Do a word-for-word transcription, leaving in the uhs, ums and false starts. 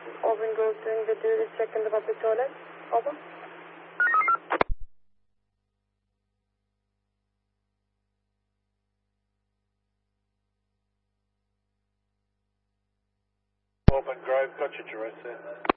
Open Grove doing the duty check in the public toilet. Over. Auburn Grove, got your address there.